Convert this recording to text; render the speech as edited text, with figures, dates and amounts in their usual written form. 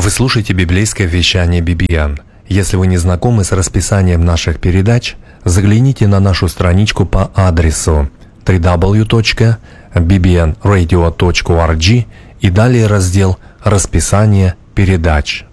Вы слушаете библейское вещание BBN. Если вы не знакомы с расписанием наших передач, загляните на нашу страничку по адресу www.bbnradio.org и далее раздел «Расписание передач».